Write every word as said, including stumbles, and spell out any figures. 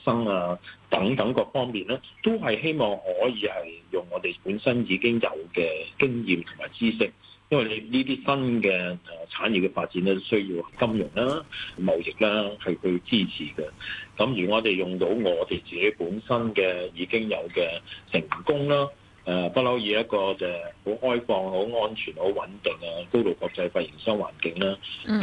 生啊等等各方面咧，都係希望可以係用我哋本身已經有嘅經驗同埋知識。因為你呢啲新嘅誒產業嘅發展咧，需要金融啦、貿易啦係去支持嘅。咁如果我哋用到我哋自己本身嘅已經有嘅成功啦，誒不嬲以一個就好開放、好安全、好穩定啊、高度國際化營商環境啦。